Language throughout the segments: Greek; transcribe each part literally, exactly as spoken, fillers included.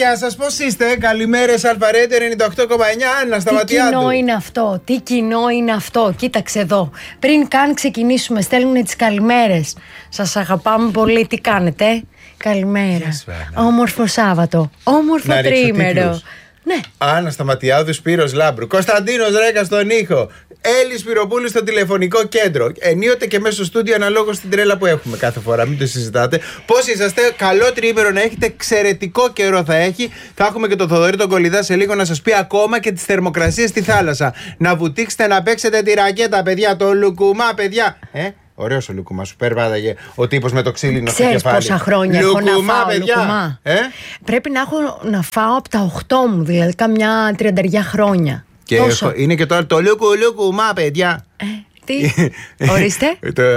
γεια σας, πώς είστε? Καλημέρες, Αλφαρέτο ενενήντα οκτώ κόμμα εννιά, Άννα Σταματιάδου. Τι κοινό είναι αυτό, τι κοινό είναι αυτό. Κοίταξε εδώ. Πριν καν ξεκινήσουμε, στέλνουν τις καλημέρες. Σας αγαπάμε πολύ, τι κάνετε? Καλημέρα. Yes, όμορφο Σάββατο, όμορφο τρίμερο. Ναι. Άννα Σταματιάδου, Σπύρος Λάμπρου, Κωνσταντίνος Ρέκα στον ήχο, Έλλη Σπυροπούλου στο τηλεφωνικό κέντρο. Ενίοτε και μέσα στο στούντιο, αναλόγως στην τρέλα που έχουμε κάθε φορά. Μην το συζητάτε. Πώς είσαστε? Καλό τρίμερο να έχετε. Εξαιρετικό καιρό θα έχει. Θα έχουμε και τον Θοδωρή τον Κολιδά σε λίγο να σας πει ακόμα και τις θερμοκρασίες στη θάλασσα. Να βουτήξετε να παίξετε τη ρακέτα, παιδιά. Το λουκουμά, παιδιά. Ε? Ωραίος ο λουκουμά, σου περβάδαγε ο τύπος με το ξύλινο στο κεφάλι. Ξέρεις πόσα χρόνια λουκουμά, έχω να φάω παιδιά. λουκουμά. Ε? Πρέπει να έχω να φάω από τα οκτώ μου, δηλαδή καμιά τριανταριά χρόνια. Και έχω, είναι και τώρα το λουκου λουκουμά, παιδιά. Ε, τι, ορίστε.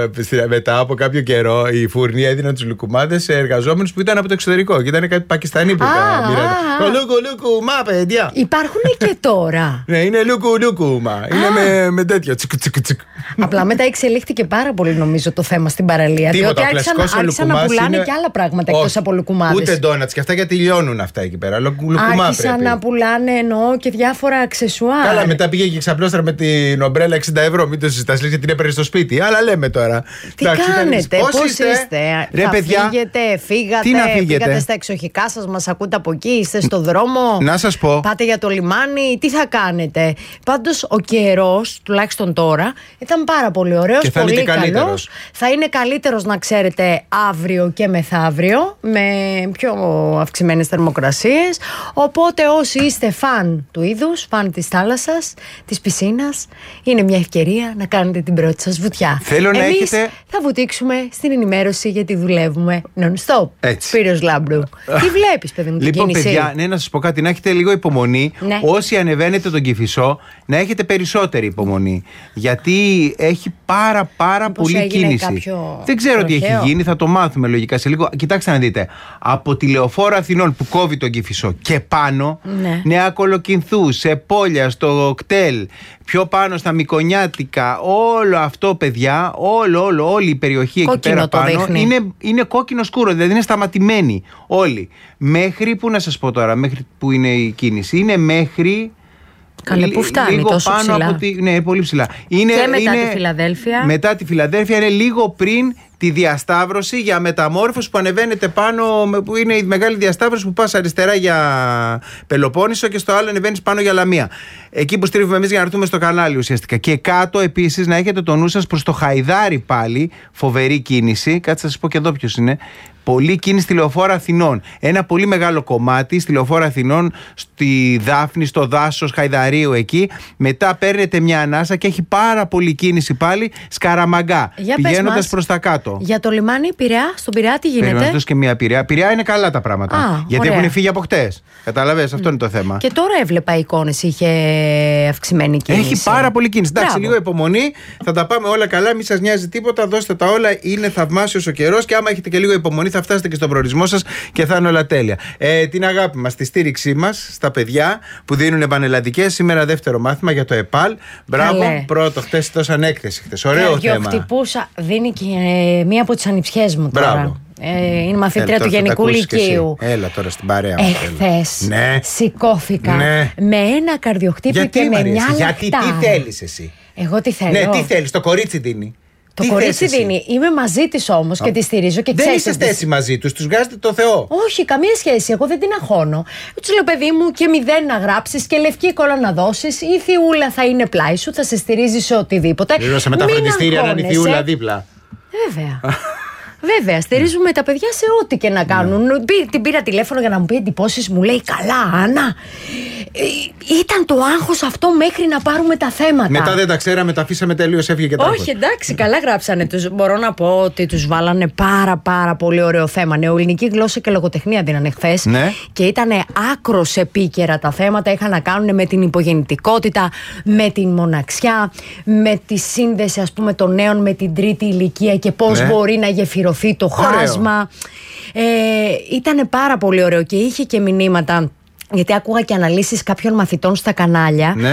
Μετά από κάποιο καιρό η φούρνη έδιναν τους λουκουμάδες σε εργαζόμενους που ήταν από το εξωτερικό. Και ήταν κάτι Πακιστανοί που μοίραζαν. Το λουκου λουκουμά, παιδιά. Υπάρχουν και τώρα. Ναι, είναι λουκου λουκουμά. Είναι με τέτοιο τσικ τσικ τσικ. Απλά μετά εξελίχθηκε πάρα πολύ νομίζω το θέμα στην παραλία. Διότι άρχισαν να πουλάνε και άλλα πράγματα εκτός από λουκουμάδες. Ούτε ντόνατς και αυτά γιατί λιώνουν αυτά εκεί πέρα. Άρχισαν να πουλάνε εννοώ και διάφορα αξεσουάρ. Καλά, μετά πήγε και ξαπλώστρα με την ομπρέλα εξήντα ευρώ. Μην το συζητάς. Γιατί την έπαιρνε στο σπίτι, αλλά λέμε τώρα. Τι εντάξει, κάνετε, πώς είστε, είστε? Ρε, θα παιδιά, φύγετε, φύγατε, τι να φύγετε? Πήγατε στα εξοχικά σας, μας ακούτε από εκεί, είστε στο δρόμο. Να σας πω. Πάτε για το λιμάνι, τι θα κάνετε? Πάντως ο καιρός, τουλάχιστον τώρα, ήταν πάρα πολύ ωραίος, και θα πολύ είναι καλός. Θα είναι καλύτερος να ξέρετε αύριο και μεθαύριο, με πιο αυξημένες θερμοκρασίες. Οπότε όσοι είστε φαν του είδους, φαν της θάλασσας, της πισίνας, είναι μια ευκαιρία να κάνετε την πρώτη σας βουτιά. Θέλω να Εμείς έχετε... θα βουτήξουμε στην ενημέρωση γιατί δουλεύουμε non-stop. Έτσι. Σπύρος Λάμπρου. Τι βλέπεις, παιδί μου, την λοιπόν, κίνηση? παιδιά, ναι, να σας πω κάτι, να έχετε λίγο υπομονή. Ναι. Όσοι ανεβαίνετε τον Κηφισό, να έχετε περισσότερη υπομονή. Γιατί έχει πάρα πάρα Μήπως πολύ κίνηση. Δεν ξέρω τροχαίο. τι έχει γίνει, θα το μάθουμε λογικά σε λίγο. Κοιτάξτε να δείτε. Από τη Λεωφόρο Αθηνών που κόβει τον Κηφισό και πάνω, ναι. Νέα Κολοκυνθού, σε Πόλια, στο κτέλ, πιο πάνω στα Μικονιάτικα, όλο αυτό, παιδιά, όλο, όλο, όλη η περιοχή κόκκινο εκεί πέρα πάνω είναι, είναι κόκκινο σκούρο, δηλαδή είναι σταματημένοι όλοι. Μέχρι, πού να σας πω τώρα, μέχρι που είναι η κίνηση, είναι μέχρι... Καλέ, πού φτάνει λίγο τόσο πάνω ψηλά? Από τη, ναι, πολύ ψηλά. Είναι, και μετά είναι, τη Φιλαδέλφια. Μετά τη Φιλαδέλφια είναι λίγο πριν τη διασταύρωση για μεταμόρφωση που ανεβαίνετε πάνω, που είναι η μεγάλη διασταύρωση που πας αριστερά για Πελοπόννησο και στο άλλο ανεβαίνεις πάνω για Λαμία. Εκεί που στρίβουμε εμείς για να έρθουμε στο κανάλι ουσιαστικά. Και κάτω επίσης να έχετε το νου σας προς το Χαϊδάρι πάλι, φοβερή κίνηση. Κάτσε να σας πω και εδώ ποιος είναι. Πολύ κίνηση στη Λεωφόρο Αθηνών. Ένα πολύ μεγάλο κομμάτι στη Λεωφόρο Αθηνών, στη Δάφνη, στο δάσος Χαϊδαρίου εκεί. Μετά παίρνετε μια ανάσα και έχει πάρα πολύ κίνηση πάλι Σκαραμαγκά. Πηγαίνοντας προς τα κάτω. Για το λιμάνι Πειραιά, στον Πειραιά τι γίνεται? Περιμένοντας και μια Πειραιά. Πειραιά είναι καλά τα πράγματα. Α, γιατί ωραία. έχουν φύγει από χτες. Καταλαβαίνεις, αυτό mm. είναι το θέμα. Και τώρα έβλεπα εικόνες, είχε αυξημένη κίνηση. Έχει πάρα πολύ κίνηση. Εντάξει, Μπράβο. λίγο υπομονή. Θα τα πάμε όλα καλά. Μην σας νοιάζει τίποτα. Δώστε τα όλα. Είναι θαυμάσιος ο καιρός. Και άμα έχετε και λίγο υπομονή, θα φτάσετε και στον προορισμό σας και θα είναι όλα τέλεια. Ε, την αγάπη μας, τη στήριξή μας στα παιδιά που δίνουν πανελλαδικές. Σήμερα δεύτερο μάθημα για το ΕΠΑΛ. Μπράβο. Καλέ. Πρώτο, χτες δώσαν έκθεση. Χτες. Ωραίο θέμα. Χτυπούσα, δίνει και ε, μία από τις ανιψιές μου τώρα. Μπράβο. Ε, είναι μαθήτρια Έλα, του Γενικού Λυκείου. Έλα τώρα στην παρέα μας. Εχθές ναι. σηκώθηκα ναι. με ένα καρδιοχτύπημα και με μια λαχτάρα. Γιατί τι θέλεις εσύ? Εγώ τι θέλω? Ναι, τι θέλεις? Το κορίτσι δίνει. Το τι κορίτσι δίνει. Είμαι μαζί της όμως και τη στηρίζω και δεν ξέρεις. είστε έτσι μαζί τους, τους βγάζετε το Θεό. Όχι, καμία σχέση. Εγώ δεν την αγχώνω. Του λέω, παιδί μου, και μηδέν να γράψεις και λευκή κόλλα να δώσεις. Η Θιούλα θα είναι πλάι σου, θα σε στηρίζει σε οτιδήποτε. Πλήρωσα με τα φροντιστήρια να είναι η Θιούλα δίπλα. Βέβαια. Βέβαια, στηρίζουμε τα παιδιά σε ό,τι και να κάνουν. Ναι. Την πήρα τηλέφωνο για να μου πει εντυπώσεις, μου λέει καλά, Άννα. Ε, ήταν το άγχος αυτό μέχρι να πάρουμε τα θέματα. Μετά δεν τα ξέραμε, τα αφήσαμε τελείως, έφυγε και τα άγχος. Όχι, εντάξει, καλά γράψανε. Τους, μπορώ να πω ότι τους βάλανε πάρα πάρα πολύ ωραίο θέμα. Νεοελληνική γλώσσα και λογοτεχνία δίνανε χθες. Ναι. Και ήταν άκρος επίκαιρα τα θέματα. Είχαν να κάνουν με την υπογεννητικότητα, με την μοναξιά, με τη σύνδεση, ας πούμε, των νέων με την τρίτη ηλικία και πώς ναι. μπορεί να γεφυρωθεί το ωραίο. χάσμα. Ε, ήταν πάρα πολύ ωραίο και είχε και μηνύματα. Γιατί άκουγα και αναλύσεις κάποιων μαθητών στα κανάλια, ναι.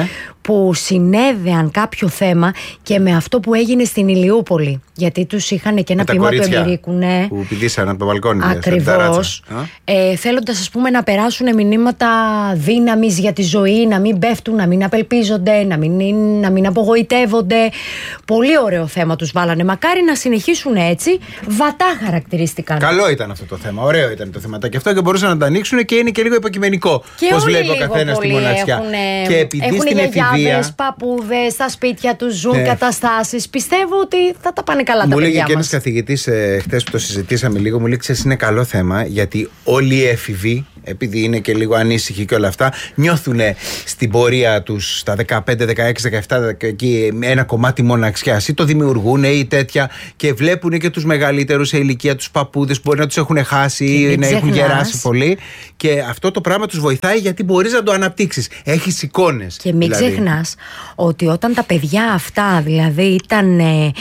που συνέδεαν κάποιο θέμα και με αυτό που έγινε στην Ηλιούπολη. Γιατί τους είχαν και ένα ποίημα του Εμπειρίκου. Ναι. Που πηδήσαν από το μπαλκόνι. Ακριβώς. Ε, θέλοντας, ας πούμε, να περάσουν μηνύματα δύναμης για τη ζωή, να μην πέφτουν, να μην απελπίζονται, να μην, να μην απογοητεύονται. Πολύ ωραίο θέμα τους βάλανε. Μακάρι να συνεχίσουν έτσι. Βατά χαρακτηρίστηκαν. Καλό ήταν αυτό το θέμα. Ωραίο ήταν το θέμα. Και αυτό και μπορούσαν να το ανοίξουν και είναι και λίγο υποκειμενικό. Πώς βλέπει ο καθένας τη μοναξιά. Έχουνε, και επειδή έχουν στην γιαγιάδες, παππούδες, στα σπίτια τους ζουν ναι. καταστάσεις. Πιστεύω ότι θα τα πάνε καλά μου τα παιδιά μας. Μου λέγε και ένας καθηγητής ε, χτες που το συζητήσαμε λίγο, μου λέει: ξέρεις, είναι καλό θέμα γιατί όλοι οι έφηβοι, επειδή είναι και λίγο ανήσυχοι και όλα αυτά, νιώθουν στην πορεία τους στα δεκαπέντε, δεκαέξι, δεκαεπτά εκεί ένα κομμάτι μοναξιάς ή το δημιουργούν ή τέτοια και βλέπουν και τους μεγαλύτερους σε ηλικία, τους παππούδες που μπορεί να τους έχουν χάσει ή να έχουν γεράσει πολύ. Και αυτό το πράγμα τους βοηθάει γιατί μπορείς να το αναπτύξεις. Έχεις εικόνες. Και μην δηλαδή. ξεχνάς ότι όταν τα παιδιά αυτά, δηλαδή ήταν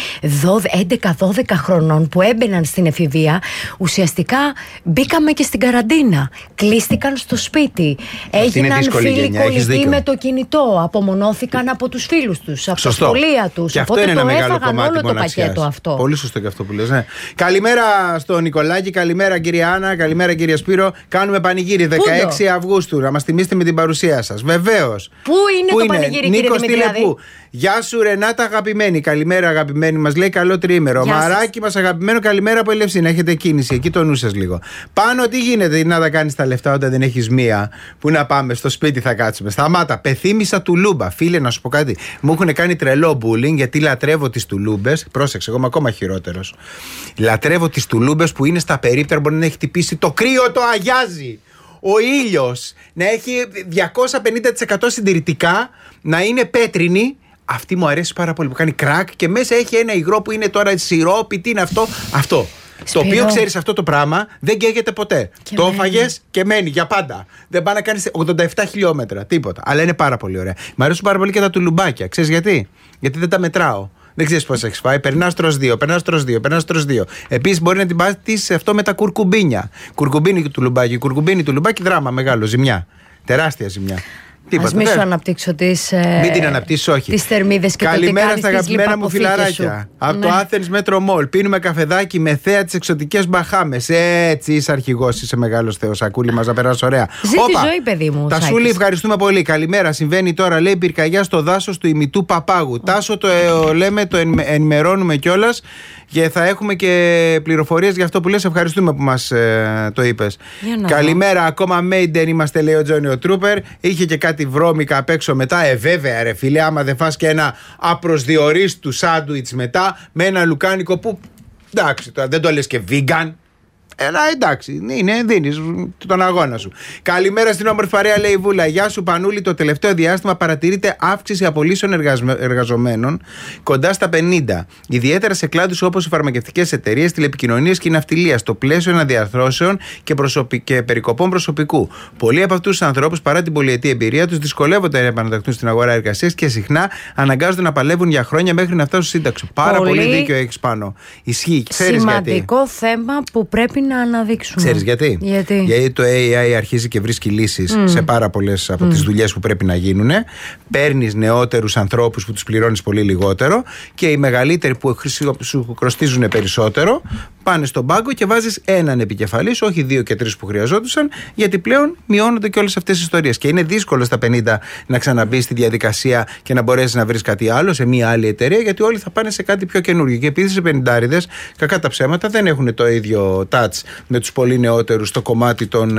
έντεκα δώδεκα χρονών που έμπαιναν στην εφηβεία, ουσιαστικά μπήκαμε και στην καραντίνα. Κλείστηκαν στο σπίτι. Αυτή έγιναν φίλοι κολλητοί με το κινητό. Απομονώθηκαν από τους φίλους τους, από σωστό. τα σχολεία τους. Και αυτό Οπότε είναι το ένα έφαγαν όλο το πακέτο αυτό. Πολύ σωστό και αυτό που λες. Ναι. Καλημέρα στον Νικολάκη, καλημέρα κυρία Άννα, καλημέρα κύριε Σπύρο. Κάνουμε πανηγύρι δεκαέξι Αυγούστου. Να μας τιμήσετε με την παρουσία σας. Βεβαίως. Πού είναι Πού το είναι? πανηγύρι, κύριε Νίκος Δημητριάδη? Πού. Γεια σου Ρενάτα αγαπημένη. Καλημέρα αγαπημένη. Μας λέει καλό τρίμερο. Γεια Μαράκι μας αγαπημένο, καλημέρα από Ελευσίνα. Έχετε κίνηση. Εκεί το νου σας λίγο. Πάνω τι γίνεται, να τα κάνεις τα λεφτά όταν δεν έχεις μία. Πού να πάμε, στο σπίτι θα κάτσουμε. Σταμάτα. Πεθύμησα τουλούμπα. Φίλε, να σου πω κάτι. Μου έχουν κάνει τρελό bullying γιατί λατρεύω τις τουλούμπες. Πρόσεξε, εγώ είμαι ακόμα χειρότερος. Λατρεύω τις τουλούμπες που είναι στα περίπτερα, μπορεί να έχει χτυπήσει το κρύο, το αγιάζει. Ο ήλιος να έχει διακόσια πενήντα τοις εκατό συντηρητικά, να είναι πέτρινη. Αυτή μου αρέσει πάρα πολύ που κάνει κρακ και μέσα έχει ένα υγρό που είναι τώρα σιρόπι. Τι είναι αυτό, αυτό. Σπύρο. Το οποίο ξέρεις αυτό το πράγμα δεν καίγεται ποτέ. Και το έφαγες και μένει για πάντα. Δεν πάει να κάνεις ογδόντα επτά χιλιόμετρα, τίποτα. Αλλά είναι πάρα πολύ ωραία. Μ' αρέσουν πάρα πολύ και τα τουλουμπάκια. Ξέρεις γιατί? Γιατί δεν τα μετράω. Δεν ξέρεις πώς έχεις φάει. Περνάς τρως δύο, περνάς τρως δύο, περνάς τρως δύο. Επίσης μπορεί να την πάτεις αυτό με τα κουρκουμπίνια. Κουρκουμπίνι του λουμπάκι, κουρκουμπίνι του λουμπάκι, δράμα μεγάλο, ζημιά. Τεράστια ζημιά. Ας μην σου αναπτύξω τις, ε, μην την αναπτύσσεις, όχι. τις θερμίδες και καλημέρα το τι στα αγαπημένα μου φιλαράκια. Από ναι. το Athens Metro Mall. Πίνουμε καφεδάκι με θέα τις εξωτικές Μπαχάμες. Έτσι είσαι αρχηγός, είσαι μεγάλος θεός. Ακούλη μας να περάσει ωραία. Ζει τη ζωή, παιδί μου. Τα Σούλη, ευχαριστούμε πολύ. Καλημέρα. Συμβαίνει τώρα, λέει, πυρκαγιά στο δάσος του ημιτού Παπάγου. Oh. Τάσο το ε, λέμε, το ενημερώνουμε κιόλας. Και θα έχουμε και πληροφορίες για αυτό που λες. Ευχαριστούμε που μας ε, το είπες. Καλημέρα, ακόμα Maiden είμαστε, λέει ο Τζόνιο Τρούπερ. Είχε και κάτι βρώμικα απ' έξω μετά. Ε, βέβαια, ρε φίλε, άμα δεν φας και ένα απροσδιορίστου σάντουιτς μετά με ένα λουκάνικο που. Εντάξει, τώρα δεν το λες και vegan. Έλα, εντάξει, είναι, δίνεις τον αγώνα σου. Καλημέρα στην όμορφη παρέα, λέει η Βούλα. Γεια σου, Πανούλη. Το τελευταίο διάστημα παρατηρείται αύξηση απολύσεων εργαζομένων κοντά στα πενήντα. Ιδιαίτερα σε κλάδους όπως οι φαρμακευτικές εταιρείες, τηλεπικοινωνίες και η ναυτιλία, στο πλαίσιο αναδιαρθρώσεων και, προσωπι... και περικοπών προσωπικού. Πολλοί από αυτούς τους ανθρώπους, παρά την πολυετή εμπειρία τους, δυσκολεύονται να επαναταχθούν στην αγορά εργασίας και συχνά αναγκάζονται να παλεύουν για χρόνια μέχρι να φτάσουν σύνταξη. Πάρα πολύ, πολύ δίκιο έχεις πάνω. Ισχύει. Ξέρεις σημαντικό γιατί. θέμα που πρέπει να αναδείξουμε. Ξέρεις γιατί? γιατί? Γιατί το έι άι αρχίζει και βρίσκει λύσεις mm. σε πάρα πολλές από mm. τις δουλειές που πρέπει να γίνουν. Παίρνεις νεότερους ανθρώπους που τους πληρώνεις πολύ λιγότερο και οι μεγαλύτεροι που σου κοστίζουν περισσότερο πάνε στον πάγκο και βάζεις έναν επικεφαλής, όχι δύο και τρεις που χρειαζόντουσαν, γιατί πλέον μειώνονται και όλες αυτές τις ιστορίες. Και είναι δύσκολο στα πενήντα να ξαναμπεί στη διαδικασία και να μπορέσεις να βρεις κάτι άλλο σε μια άλλη εταιρεία, γιατί όλοι θα πάνε σε κάτι πιο καινούργιο. Και επειδή σε πενηντάριδες, κακά τα ψέματα, δεν έχουν το ίδιο touch με τους πολύ νεότερους στο κομμάτι των,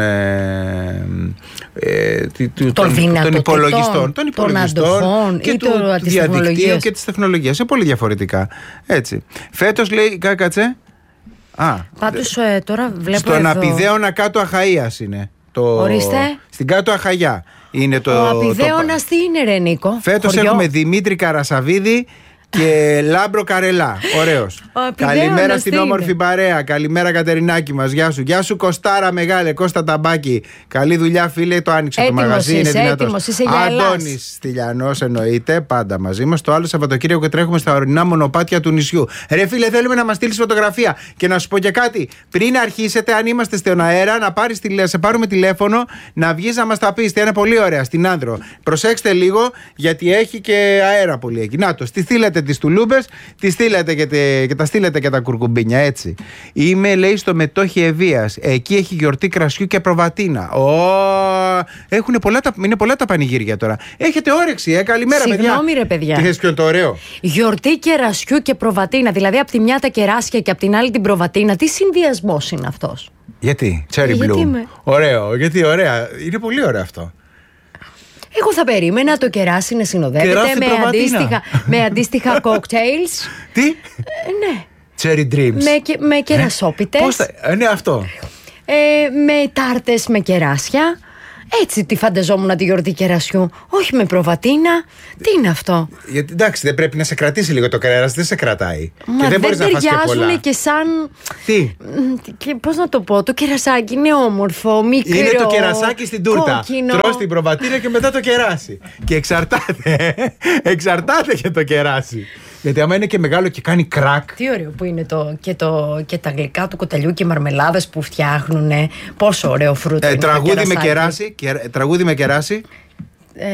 ε, ε, των, των, των υπολογιστών, των υπολογιστών και του, του διαδικτύου και της τεχνολογίας. Είναι πολύ διαφορετικά. Έτσι. Φέτος λέει, κάκατσε. Α, πάντως ε, τώρα βλέπω στον εδώ... Απιδαίωνα κάτω Αχαΐας είναι το... Ορίστε. Στην κάτω Αχαγιά είναι το... Ο Απιδαίωνας το... τι είναι, ρε Νίκο? Φέτος χωριό. Έχουμε Δημήτρη Καρασαβίδη και Λάμπρο Καρελά. Ωραίος. Καλημέρα στην είναι. όμορφη παρέα. Καλημέρα Κατερινάκη μας. Γεια σου. Γεια σου Κωστάρα μεγάλε. Κώστα Ταμπάκη. Καλή δουλειά φίλε. Το άνοιξε έτοιμος το μαγαζί. είσαι, Είναι δυνατός. έτοιμος είσαι για Αντώνης Στυλιανός εννοείται. Πάντα μαζί μας. Το άλλο Σαββατοκύριακο τρέχουμε στα ορεινά μονοπάτια του νησιού. Ρε φίλε, θέλουμε να μας στείλεις φωτογραφία. Και να σου πω και κάτι. Πριν αρχίσετε, αν είμαστε στον αέρα, να πάρεις τηλε... σε πάρουμε τηλέφωνο, να βγεις να μας τα πεις. Είναι πολύ ωραία στην Άνδρο. Προσέξτε λίγο, γιατί έχει και αέρα πολύ εκεί. Να το, τη στείλετε τις τουλούμπες, τη στείλετε και, τε... και τα στείλετε και τα κουρκουμπίνια, έτσι. Είμαι, λέει, στο Μετόχι Ευβίας. Εκεί έχει γιορτή κρασιού και προβατίνα. Oh, έχουνε πολλά τα... Είναι πολλά τα πανηγύρια τώρα. Έχετε όρεξη, ε. Καλημέρα, παιδιά. Συγγνώμη, ρε παιδιά. Τι θες, ποιο είναι το ωραίο? Γιορτή κερασιού και προβατίνα. Δηλαδή, από τη μια τα κεράσια και από την άλλη την προβατίνα. Τι συνδυασμός είναι αυτός? Γιατί? Cherry Γιατί Blue. με... Ωραίο, γιατί ωραία. Είναι πολύ ωραίο αυτό. Εγώ θα περίμενα το κεράσι να συνοδεύεται Κεράσι με προβατίνα. αντίστοιχα, με αντίστοιχα cocktails. Τι? Ε, ναι. Cherry Dreams. Με, και- με κερασόπιτες. Ε, πώς θα... ε, ναι, αυτό. Ε, με τάρτες με κεράσια. Έτσι τη φανταζόμουν τη γιορτή κερασιού. Όχι με προβατίνα. Τι είναι αυτό? Γιατί εντάξει, δεν πρέπει να σε κρατήσει λίγο το κρέας, δεν σε κρατάει. Μα και δεν δεν μπορείς να φας και πολλά. ταιριάζουν και σαν. Τι? Και πώς να το πω, το κερασάκι είναι όμορφο, μικρό. Είναι το κερασάκι στην τούρτα. Κόκκινο. Τρως την προβατίνα και μετά το κεράσι. Και εξαρτάται. εξαρτάται και το κεράσι. Γιατί άμα είναι και μεγάλο και κάνει κρακ. Τι ωραίο που είναι το, και, το, και τα γλυκά του κοτελιού και οι μαρμελάδες που φτιάχνουν. Πόσο ωραίο φρούτο. Ε, είναι το τραγούδι, με κερασάκι. κεράσι, κερα- τραγούδι με κεράσι. Ε,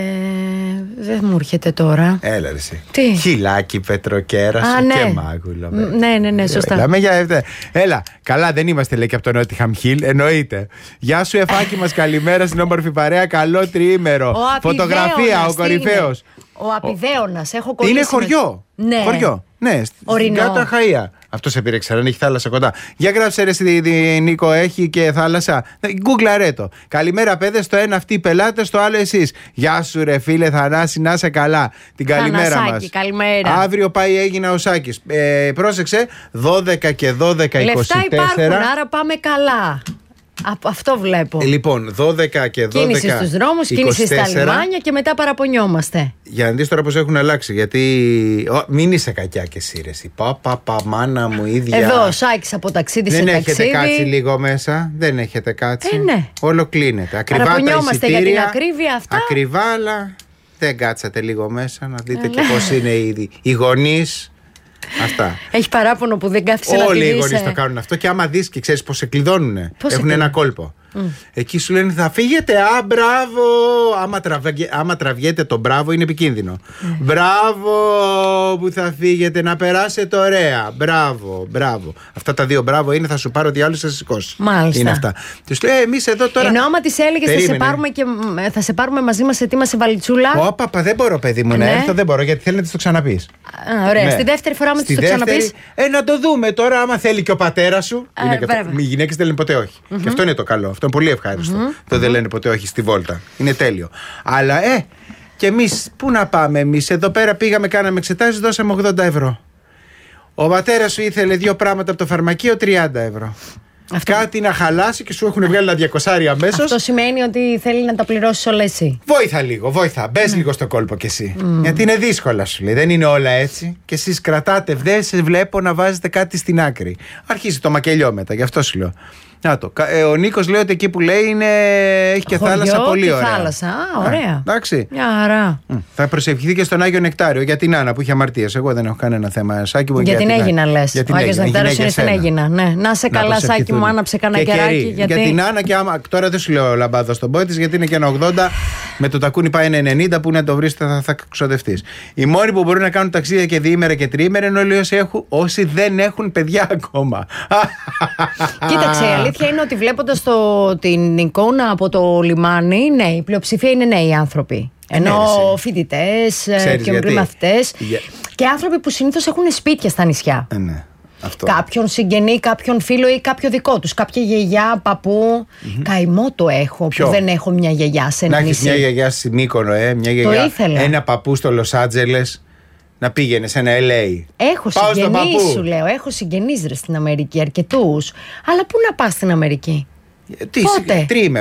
δεν μου έρχεται τώρα. Έλα ρε εσύ. Τι? Χιλάκι, πετροκέρασο Α, ναι. και μάγουλο. Μ, ναι, ναι, ναι, σωστά. Μιλάμε για αυτά. Έλα, καλά, δεν είμαστε λέει και από το Νότιχαμ Χιλ, εννοείται. Γεια σου, Εφάκη μας, καλημέρα στην όμορφη παρέα. Καλό τριήμερο. Ο Φωτογραφία, Απιδέωνας, ο τι είναι? κορυφαίος. Ο Απιδέωνας, έχω κολλήσει. Είναι χωριό. Ναι. Χωριό. Ναι, στην Ορεινό. κάτω Αχαΐα. Αυτό σε πήρε, ξέρω, αν έχει θάλασσα κοντά. Για γράψε ρε εσύ, Νίκο, έχει και θάλασσα. Γκουγκλαρέ το. Καλημέρα, παιδες. Το ένα αυτοί οι πελάτες, το άλλο εσείς. Γεια σου, ρε φίλε Θανάση, να είσαι καλά. Την καλημέρα Θανασάκη, μας. καλημέρα. Αύριο πάει Έγινα ο Σάκης. Ε, πρόσεξε, δώδεκα και δώδεκα είκοσι Λεφτά τέσσερα. υπάρχουν, άρα πάμε καλά. Από αυτό βλέπω. Ε, λοιπόν, δώδεκα και δώδεκα. Κίνηση στους δρόμους, κίνηση στα λιμάνια και μετά παραπονιόμαστε. Για να δεις τώρα πως έχουν αλλάξει. Γιατί. Ω, μην είσαι κακιά και εσύ, ρε εσύ. Πα, πα, πα, μάνα μου ίδια. Εδώ ο Σάκης από ταξίδι σε Δεν ταξίδι. έχετε κάτσει λίγο μέσα. Δεν έχετε κάτσει. Ε, ναι. Όλο κλείνεται. Ακριβά τα Παραπονιόμαστε για την εισιτήρια, ακρίβεια αυτά. Ακριβά, αλλά δεν κάτσατε λίγο μέσα να δείτε και πώς είναι οι, οι γονείς. Αυτά. Έχει παράπονο που δεν κάθισε να Όλοι οι τηρήσει. γονείς το κάνουν αυτό και άμα δεις και ξέρεις πως σε κλειδώνουνε. Πώς σε Έχουν ένα κλειδώνουν? κόλπο. Mm. Εκεί σου λένε θα φύγετε, α, μπράβο. Άμα, τραβέ, άμα τραβιέται το μπράβο είναι επικίνδυνο. Mm. Μπράβο που θα φύγετε, να περάσετε ωραία. Μπράβο, μπράβο. Αυτά τα δύο μπράβο είναι θα σου πάρω διάλογο, θα σε σηκώσει. Μάλιστα. Είναι αυτά. Τους λέει, εμείς εδώ τώρα. Ενώ άμα τη έλεγε θα, σε Περίμενε. πάρουμε και, θα σε πάρουμε μαζί μας ετοίμασε βαλιτσούλα. Ω, παπα, δεν μπορώ, παιδί μου, να Ναι. έρθω, δεν μπορώ γιατί θέλει να της το ξαναπείς. Α, ωραία. Ναι. Στη δεύτερη φορά μου Στη τη το δεύτερη, ξαναπείς. Ε, να το δούμε τώρα, άμα θέλει και ο πατέρα σου. Ε, είναι και αυτό. βέβαια. Οι γυναίκες δεν λένε ποτέ όχι. Και αυτό είναι το καλό. Αυτό είναι πολύ ευχάριστο. Το δεν λένε ποτέ όχι στη βόλτα. Είναι τέλειο. Αλλά ε, και εμείς πού να πάμε εμείς. Εδώ πέρα πήγαμε, κάναμε εξετάσεις, δώσαμε ογδόντα ευρώ. Ο πατέρας σου ήθελε δύο πράγματα από το φαρμακείο, τριάντα ευρώ. Αυτό. Κάτι να χαλάσει και σου έχουν βγάλει ένα διακοσάρι αμέσως. Αυτό σημαίνει ότι θέλει να τα πληρώσει όλα εσύ. Βόηθα λίγο, βόηθα. Μπε λίγο στο κόλπο κι εσύ. Γιατί είναι δύσκολα, σου λέει. Δεν είναι όλα έτσι. Και εσείς κρατάτε, δεν σε βλέπω να βάζετε κάτι στην άκρη. Αρχίζει το μακελιό μετά, γι' αυτό σου λέω. Να το. κα- ε, ο Νίκος λέει ότι εκεί που λέει είναι... έχει και Χωριό θάλασσα πολύ και ωραία. θάλασσα. Α, ωραία. Εντάξει. Μια χαρά. Μ, Θα προσευχηθεί και στον Άγιο Νεκτάριο για την Άννα που είχε αμαρτίες. Εγώ δεν έχω κανένα θέμα. Σάκη μου, Για την Έγινα, λε. Για την Ο Άγιος Έγινα. Νεκτάριος Έγινε είναι στην για Έγινα. Ναι. Να σε να καλά, Σάκη προσευχηθούν. μου, άναψε κανένα Και κεράκι. κερί. Γιατί... Για την Άννα και άμα. Τώρα δεν σου λέω λαμπάδο στον πόη της, γιατί είναι και ένα ογδόντα. Με το τακούνι πάει ένα ενενήντα που να το βρει θα, θα ξοδευτεί. Οι μόνοι που μπορούν να κάνουν ταξίδια και διήμερα και τριήμερα είναι όλοι όσοι, έχουν, όσοι δεν έχουν παιδιά ακόμα. Κοίταξε, η αλήθεια είναι ότι βλέποντας την εικόνα από το λιμάνι, ναι, η πλειοψηφία είναι νέοι άνθρωποι. Ενώ ναι, φοιτητές, Ξέρεις και γιατί? μαθητές Για- και άνθρωποι που συνήθως έχουν σπίτια στα νησιά. Ε, ναι, αυτό. Κάποιον συγγενή, κάποιον φίλο ή κάποιο δικό τους. Κάποια γιαγιά, παππού. Καημό το έχω Ποιο? που δεν έχω μια γιαγιά σε ένα Να έχει νησί. μια γιαγιά στη Μύκονο, ε, μια γιαγιά. ήθελα. Ένα παππού στο Λος Άντζελες να πήγαινε σε ένα ελ έι. Έχω Πάω στον συγγενείς, παππού. σου λέω. Έχω συγγενείς ρε στην Αμερική, αρκετούς. Αλλά πού να πας στην Αμερική? Ε, Τι, Πότε? τριήμερο.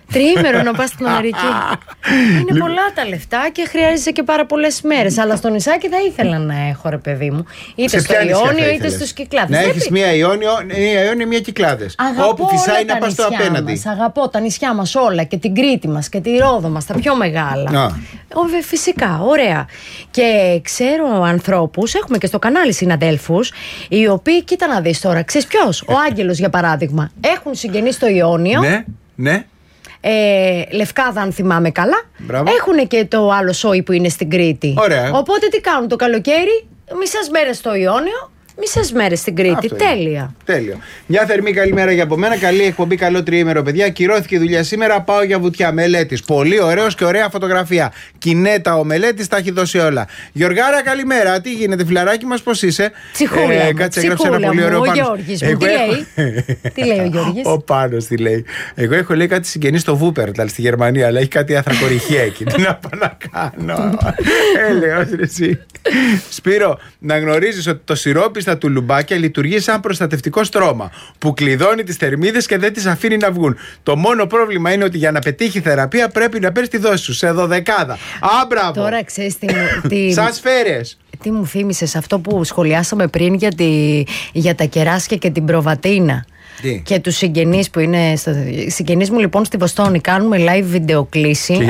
Τριήμερο να πας στην Αμερική. Είναι πολλά τα λεφτά και χρειάζεσαι και πάρα πολλές μέρες. Αλλά στο νησάκι θα ήθελα να έχω, ρε παιδί μου. Είτε στο Ιόνιο είτε στους Κυκλάδες. Να έχεις μία Ιόνιο, μία Ιόνιο, μία Κυκλάδες. Όπου φυσάει να πας στο απέναντι. Μας, αγαπώ τα νησιά μας όλα και την Κρήτη μας και τη Ρόδο μας, τα πιο μεγάλα. Oh. Φυσικά, ωραία. Και ξέρω ανθρώπους, έχουμε και στο κανάλι συναδέλφους, οι οποίοι, κοίτα να δεις τώρα, ξέρεις ποιος, ο Άγγελος για παράδειγμα, έχουν συγγενείς στο Ιόνιο. Ναι, ναι. Ε, Λευκάδα, αν θυμάμαι καλά. Έχουν και το άλλο σόι που είναι στην Κρήτη. Ωραία. Οπότε τι κάνουν το καλοκαίρι, μισές μέρες στο Ιόνιο, μισές μέρες στην Κρήτη. Αυτό τέλεια. Είναι. Τέλειο. Μια θερμή καλημέρα για από μένα. Καλή εκπομπή, καλό τριήμερο, παιδιά. Κυρώθηκε η δουλειά σήμερα. Πάω για βουτιά. Μελέτης. Πολύ ωραίος και ωραία φωτογραφία. Κινέτα ο Μελέτης, τα έχει δώσει όλα. Γιωργάρα, καλημέρα. Τι γίνεται, φιλαράκι μας, πώς είσαι? Τσιχούλα. Ε, κάτσε, έγραψε ένα πολύ ωραίο. Ο Γιώργης μου. Τι λέει? Τι λέει ο Γιώργης? Ο Πάνος τι λέει? Εγώ έχω λέει κάτι συγγενή στο Βούπερταλ στη Γερμανία, αλλά έχει κάτι αθρακοριχεία εκεί. Τι να πάω να κάνω? Έλεος ρε εσύ. Σπύρο, να γνωρίζεις ότι το σιρόπι στα τουλουμπάκια λειτουργεί σαν προστατευτικό στρώμα που κλειδώνει τις θερμίδες και δεν τις αφήνει να βγουν. Το μόνο πρόβλημα είναι ότι για να πετύχει θεραπεία πρέπει να παίρνεις τη δόση σου σε δωδεκάδα. Α, μπράβο! Τώρα ξέρεις τι, τι... Σαν σφαίρες. Τι μου θύμισες αυτό που σχολιάσαμε πριν για, τη, για τα κεράσια και την προβατίνα. Τι? Και τους συγγενείς που είναι. Στο... Συγγενείς μου λοιπόν στη Βοστόνη κάνουμε live βιντεοκλήση.